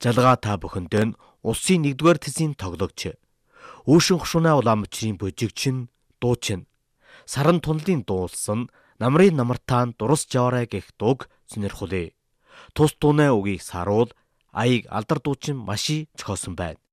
Жалгаа та бүхэндээ нь улсын 1-р тэсийн тоглогч, Үүшин хушуунаа Улаанбаатарын бужигчин, дуучин, Саран тунлын дуулсан Намрын намартаан дурас жаваарай гэх дууг сонирхолъё. Тус дуунай үгийг саруул аяг алдар дуучин маши зохиосон байна.